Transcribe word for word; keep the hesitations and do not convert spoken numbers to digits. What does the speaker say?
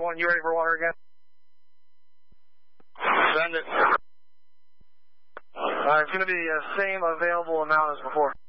one, you ready for water again? Send it. Alright, it's going to be the same available amount as before.